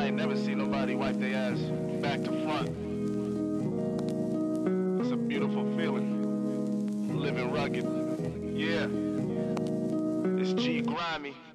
I ain't never seen nobody wipe their ass back to front. It's a beautiful feeling. Living rugged. Yeah. It's G Grimy.